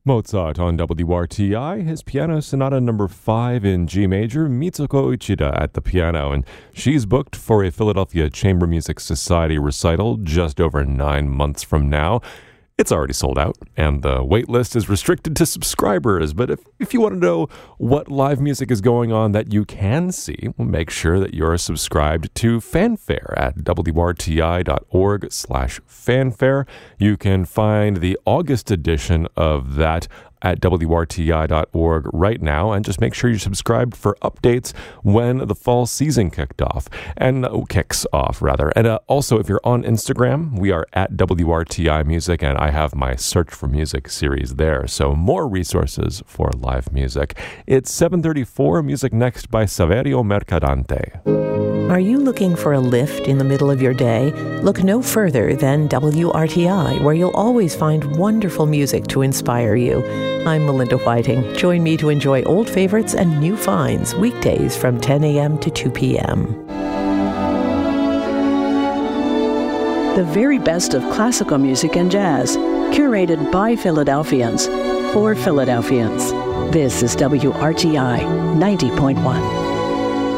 Mozart on WRTI, his Piano Sonata number 5 in G major, Mitsuko Uchida at the piano, and she's booked for a Philadelphia Chamber Music Society recital just over 9 months from now. It's already sold out, and the wait list is restricted to subscribers, but if you want to know what live music is going on that you can see, make sure that you're subscribed to Fanfare at wrti.org/fanfare. You can find the August edition of that at wrti.org right now, and just make sure you're subscribed for updates when the fall season kicks off. And also, if you're on Instagram, we are at WRTI Music, and I have my Search for Music series there, so more resources for live music. It's 7:34, music next by Saverio Mercadante. Are you looking for a lift in the middle of your day? Look no further than WRTI, where you'll always find wonderful music to inspire you. I'm Melinda Whiting. Join me to enjoy old favorites and new finds weekdays from 10 a.m. to 2 p.m. The very best of classical music and jazz, curated by Philadelphians, for Philadelphians. This is WRTI 90.1.